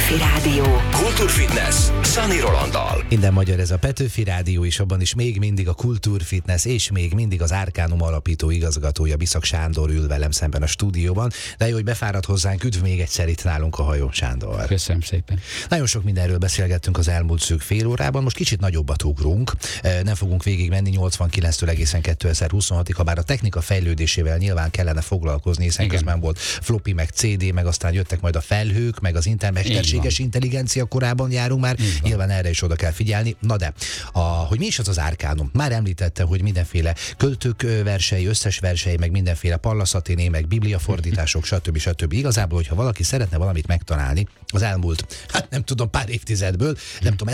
Petőfi Rádió. Kultúrfitness Szani Rolanddal. Minden magyar ez a Petőfi Rádió, és abban is még mindig a Kultúrfitness, és még mindig az Arcanum alapító igazgatója, Biszak Sándor ül velem szemben a stúdióban. De jó, hogy befáradt hozzánk, üdv még egyszer itt nálunk a hajón, Sándor. Köszönöm szépen. Nagyon sok mindenről beszélgettünk az elmúlt szűk fél órában, most kicsit nagyobbat ugrunk, nem fogunk végigmenni 89-től egészen 2026-ig, ha bár a technika fejlődésével nyilván kellene foglalkozni, hiszen igen, közben volt floppy, meg CD, meg aztán jöttek majd a felhők, meg az mesterséges intelligencia korában járunk már, nyilván erre is oda kell figyelni. Na de, hogy mi is az Arcanum? Már említette, hogy mindenféle költők versei, összes versei, meg mindenféle pallaszatiné, meg bibliafordítások, stb. Igazából, hogyha valaki szeretne valamit megtalálni az elmúlt, hát nem tudom, pár évtizedből, nem tudom,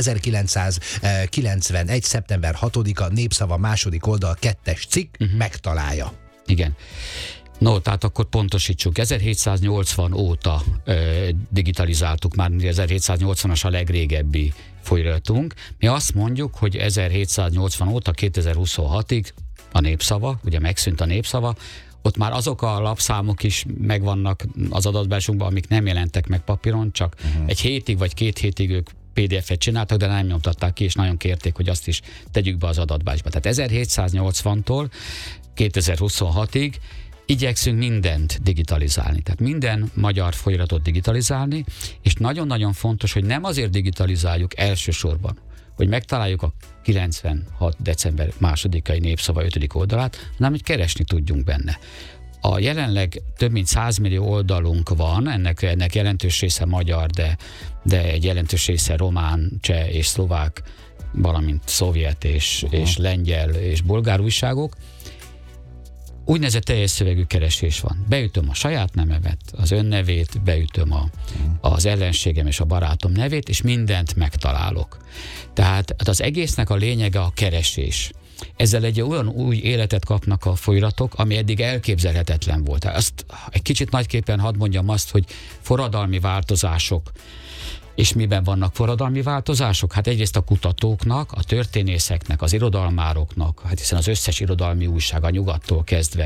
1991. szeptember 6-a Népszava második oldal 2. cikk, megtalálja. Igen. No, tehát akkor pontosítsuk. 1780 óta digitalizáltuk, már 1780-as a legrégebbi folyóiratunk. Mi azt mondjuk, hogy 1780 óta 2026-ig a Népszava, ugye megszűnt a Népszava, ott már azok a lapszámok is megvannak az adatbázisunkban, amik nem jelentek meg papíron, csak egy hétig vagy 2 hétig ők PDF-et csináltak, de nem nyomtatták ki, és nagyon kérték, hogy azt is tegyük be az adatbázisba. Tehát 1780-tól 2026-ig igyekszünk mindent digitalizálni, tehát minden magyar folyóiratot digitalizálni, és nagyon-nagyon fontos, hogy nem azért digitalizáljuk elsősorban, hogy megtaláljuk a 96. december 2-ai Népszava 5. oldalát, hanem hogy keresni tudjunk benne. A jelenleg több mint 100 millió oldalunk van, ennek jelentős része magyar, de egy jelentős része román, cseh és szlovák, valamint szovjet és lengyel és bolgár újságok. Úgynevezett teljes szövegű keresés van. Beütöm a saját nevemet, az ön nevét, beütöm az ellenségem és a barátom nevét, és mindent megtalálok. Tehát az egésznek a lényege a keresés. Ezzel egy olyan új életet kapnak a folyóiratok, ami eddig elképzelhetetlen volt. Azt egy kicsit nagyképpen hadd mondjam azt, hogy forradalmi változások. És miben vannak forradalmi változások? Hát egyrészt a kutatóknak, a történészeknek, az irodalmároknak, hát hiszen az összes irodalmi újság a nyugattól kezdve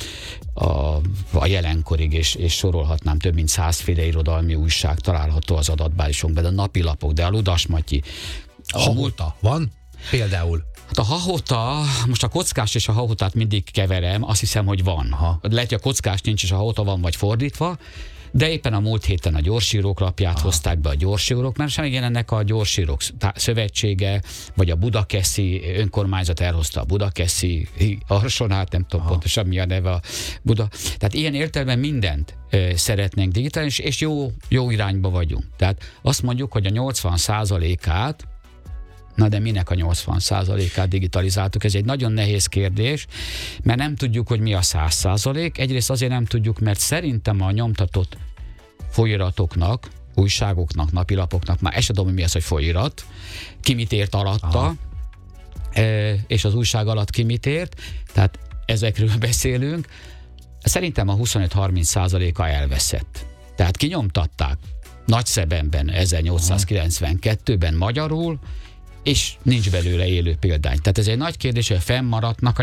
a jelenkorig, és sorolhatnám, több mint 100 féle irodalmi újság található az adatbázisunkban, de a napilapok, de a Ludas Matyi. A Hahota van például? Hát a Hahota, most a Kockás és a Hahotát mindig keverem, azt hiszem, hogy van. Lehet, hogy a Kockás nincs, és a Hahota van, vagy fordítva, de éppen a múlt héten a gyorsírók lapját hozták be a gyorsírók, mert sem jelennek a gyorsírók szövetsége, vagy a budakeszi önkormányzat elhozta a budakeszi arsonát, nem tudom pontosan mi a neve a Buda. Tehát ilyen értelemben mindent szeretnénk digitalizálni, és jó irányba vagyunk. Tehát azt mondjuk, hogy a 80%-át, na de minek a 80%-át digitalizáltuk? Ez egy nagyon nehéz kérdés, mert nem tudjuk, hogy mi a 100%. Egyrészt azért nem tudjuk, mert szerintem a nyomtatott folyóiratoknak, újságoknak, napilapoknak, már ezt sem tudom, hogy mi az, hogy folyóirat, ki mit ért alatta, és az újság alatt ki mit ért, tehát ezekről beszélünk. Szerintem a 25-30%-a elveszett. Tehát kinyomtatták Nagyszebenben 1892-ben magyarul, és nincs belőle élő példány. Tehát ez egy nagy kérdés, hogy fennmaradnak a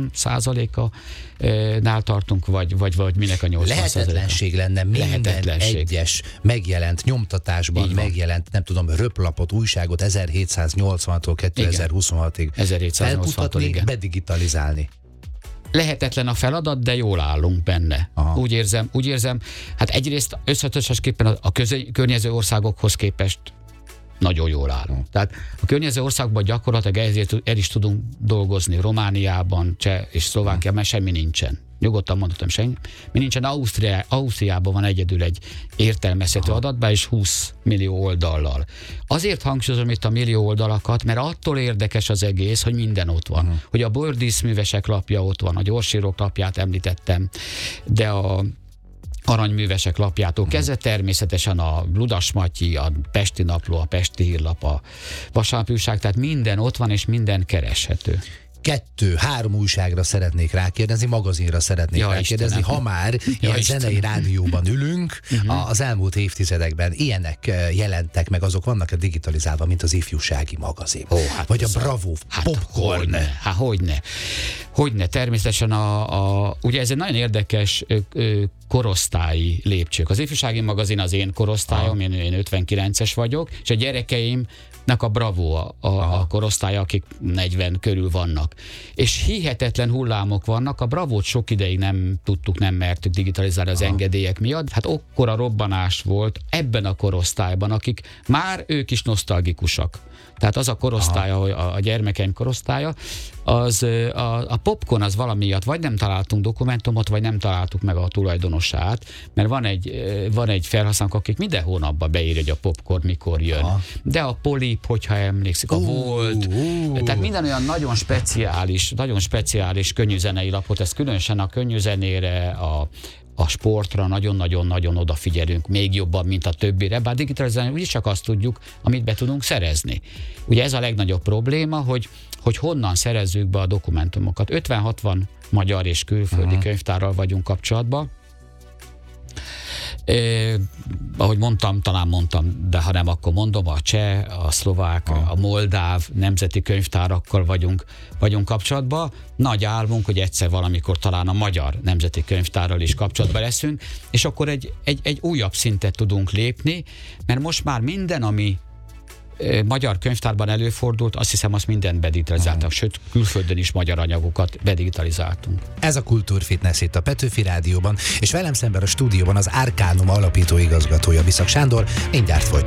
80%-nál tartunk, vagy minek a 80%-a? Lehetetlenség lenne minden egyes megjelent nyomtatásban, megjelent, nem tudom, röplapot, újságot 1780-tól 2026-ig. 1780-tól, igen. Bedigitalizálni. Lehetetlen a feladat, de jól állunk benne. Úgy érzem, hát egyrészt összehasonlításképpen a környező országokhoz képest nagyon jól állunk. Tehát a környező országban gyakorlatilag el is tudunk dolgozni, Romániában, Cseh és Szlovákiában, semmi nincsen. Nyugodtan mondhatom, semmi nincsen. Ausztriában van egyedül egy értelmezhető adatbázis, és 20 millió oldallal. Azért hangsúlyozom itt a millió oldalakat, mert attól érdekes az egész, hogy minden ott van. Hogy a bőrdíszművesek lapja ott van, a gyorsírók lapját említettem, de a aranyművesek lapjától kezdve természetesen a Ludas Matyi, a Pesti Napló, a Pesti Hírlap, a Vasárnapi Újság, tehát minden ott van, és minden kereshető. 2-3 újságra szeretnék rákérdezni, magazinra szeretnék rákérdezni, ha már ilyen zenei rádióban ülünk, az elmúlt évtizedekben ilyenek jelentek meg, azok vannak digitalizálva, mint az ifjúsági magazin. Vagy a Bravo, Popcorn. Hogyne. Természetesen ugye ez egy nagyon érdekes korosztályi lépcsők. Az ifjúsági magazin az én korosztályom, én 59-es vagyok, és a gyerekeimnek a Bravo a korosztálya, akik 40 körül vannak. És hihetetlen hullámok vannak, a Bravót sok ideig nem mertük digitalizálni az engedélyek miatt. Hát akkora robbanás volt ebben a korosztályban, akik már ők is nosztalgikusak. Tehát az a korosztály, a gyermekeim korosztálya, az a Popcorn az valamiatt vagy nem találtunk dokumentumot, vagy nem találtuk meg a tulajdonosát, mert van egy felhasználók, akik minden hónapban beírja, hogy a Popcorn mikor jön. De a Polip, hogyha emlékszik, a Volt, tehát minden olyan nagyon speciális könnyűzenei lapot, ez különösen a könnyűzenére, a sportra nagyon-nagyon-nagyon odafigyelünk, még jobban, mint a többire, bár digitalizálni úgyis csak azt tudjuk, amit be tudunk szerezni. Ugye ez a legnagyobb probléma, hogy honnan szerezzük be a dokumentumokat. 50-60 magyar és külföldi könyvtárral vagyunk kapcsolatban. Ahogy talán mondtam, de ha nem, akkor mondom, a cseh, a szlovák, a moldáv nemzeti könyvtárakkal vagyunk kapcsolatban. Nagy álmunk, hogy egyszer valamikor talán a magyar nemzeti könyvtárral is kapcsolatban leszünk, és akkor egy újabb szintet tudunk lépni, mert most már minden, ami magyar könyvtárban előfordult, azt hiszem, azt mindent bedigitalizáltak, sőt, külföldön is magyar anyagokat bedigitalizáltunk. Ez a Kultúrfitness itt a Petőfi Rádióban, és velem szemben a stúdióban az Arcanum alapító igazgatója, Viszak Sándor, mindjárt folytatjuk.